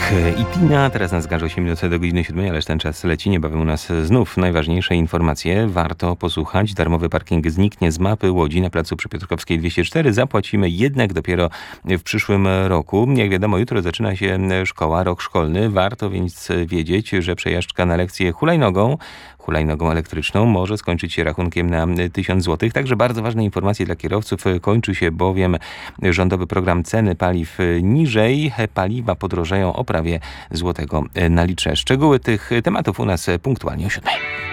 i Tina. Teraz nas zgarza 8 minut do godziny 7, ależ ten czas leci. Niebawem u nas znów najważniejsze informacje. Warto posłuchać. Darmowy parking zniknie z mapy Łodzi na placu przy Piotrkowskiej 204. Zapłacimy jednak dopiero w przyszłym roku. Jak wiadomo, jutro zaczyna się szkoła, rok szkolny. Warto więc wiedzieć, że przejażdżka na lekcję hulajnogą elektryczną może skończyć się rachunkiem na 1000 zł. Także bardzo ważne informacje dla kierowców. Kończy się bowiem rządowy program ceny paliw niżej. Paliwa podrożeją o prawie złotego na litrze. Szczegóły tych tematów u nas punktualnie o 7.